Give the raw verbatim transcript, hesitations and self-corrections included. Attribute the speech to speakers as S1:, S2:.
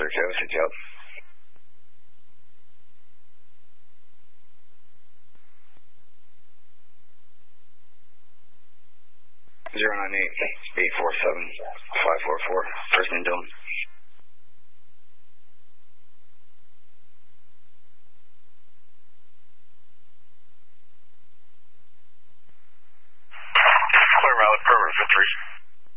S1: Joe, sit Joe. Zero nine eight eight four seven five four four. First name Dylan.
S2: Clear Valley, perimeter fifty-three.